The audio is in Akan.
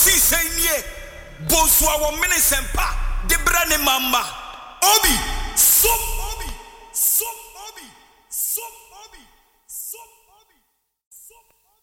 si senye bonswa wo minisempa de brane mama obi so obi so obi so obi so